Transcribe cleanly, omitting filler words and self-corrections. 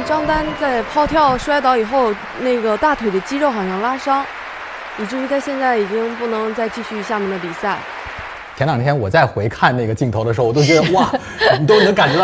张丹在抛跳摔倒以后，那个大腿的肌肉好像拉伤，以至于他现在已经不能再继续下面的比赛。 前2天我再回看那个镜头的时候，我都觉得哇，你都能感觉到